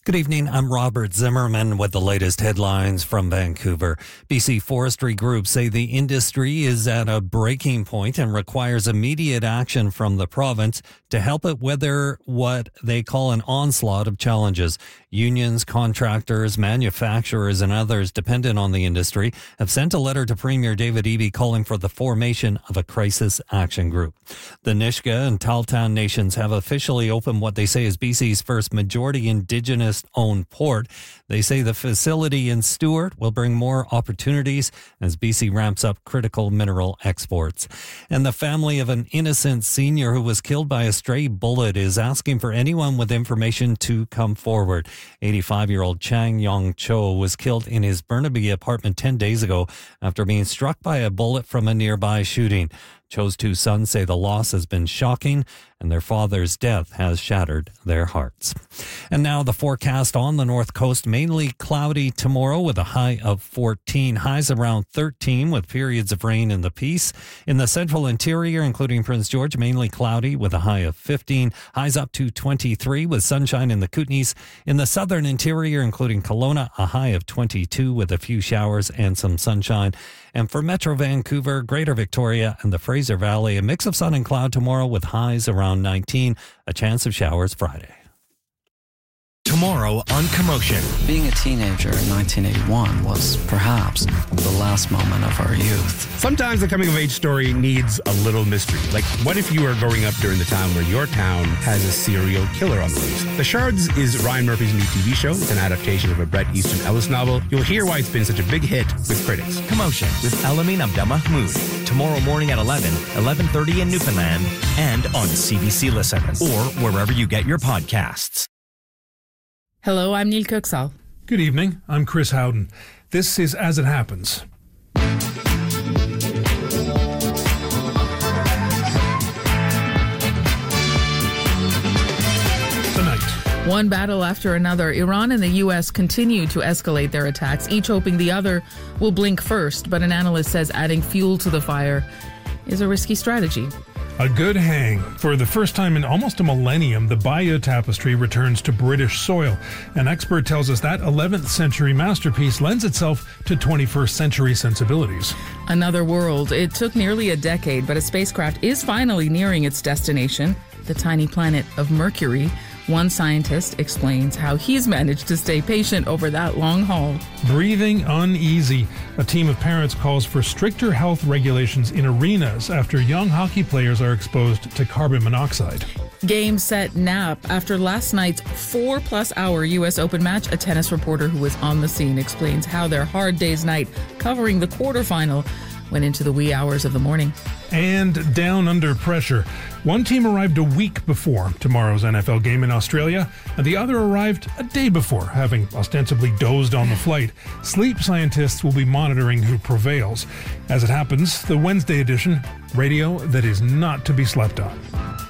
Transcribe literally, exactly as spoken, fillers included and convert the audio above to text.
Good evening. I'm Robert Zimmerman with the latest headlines from Vancouver. B C forestry groups say the industry is at a breaking point and requires immediate action from the province to help it weather what they call an onslaught of challenges. Unions, contractors, manufacturers, and others dependent on the industry have sent a letter to Premier David Eby calling for the formation of a crisis action group. The Nisga'a and Tahltan nations have officially opened what they say is B C's first majority Indigenous owned port. They say the facility in Stewart will bring more opportunities as B C ramps up critical mineral exports. And the family of an innocent senior who was killed by a stray bullet is asking for anyone with information to come forward. eighty-five-year-old Chang Yong Cho was killed in his Burnaby apartment ten days ago after being struck by a bullet from a nearby shooting. Cho's two sons say the loss has been shocking and their father's death has shattered their hearts. And now the forecast on the North Coast, mainly cloudy tomorrow with a high of fourteen. Highs around thirteen with periods of rain in the Peace. In the central interior, including Prince George, mainly cloudy with a high of fifteen. Highs up to twenty-three with sunshine in the Kootenays. In the southern interior, including Kelowna, a high of twenty-two with a few showers and some sunshine. And for Metro Vancouver, Greater Victoria, and the Fraser Valley, a mix of sun and cloud tomorrow with highs around nineteen, a chance of showers Friday. Tomorrow on Commotion. Being a teenager in nineteen eighty-one was perhaps the last moment of our youth. Sometimes the coming-of-age story needs a little mystery. Like, what if you were growing up during the time where your town has a serial killer on the loose? The Shards is Ryan Murphy's new T V show. It's an adaptation of a Bret Easton Ellis novel. You'll hear why it's been such a big hit with critics. Commotion with Elamin Abdelmahmoud. Tomorrow morning at eleven, eleven thirty in Newfoundland, and on C B C Listen, or wherever you get your podcasts. Hello, I'm Neil Kuxal. Good evening, I'm Chris Howden. This is As It Happens. Tonight. One battle after another, Iran and the U S continue to escalate their attacks, each hoping the other will blink first. But an analyst says adding fuel to the fire is a risky strategy. A good hang. For the first time in almost a millennium, the Bayeux Tapestry returns to British soil. An expert tells us that eleventh century masterpiece lends itself to twenty-first century sensibilities. Another world. It took nearly a decade, but a spacecraft is finally nearing its destination, the tiny planet of Mercury. One scientist explains how he's managed to stay patient over that long haul. Breathing uneasy. A team of parents calls for stricter health regulations in arenas after young hockey players are exposed to carbon monoxide. Game, set, nap. After last night's four-plus hour U S Open match, a tennis reporter who was on the scene explains how their hard day's night covering the quarterfinal went into the wee hours of the morning. And down under pressure. One team arrived a week before tomorrow's N F L game in Australia, and the other arrived a day before, having ostensibly dozed on the flight. Sleep scientists will be monitoring who prevails. As it happens, the Wednesday edition, radio that is not to be slept on.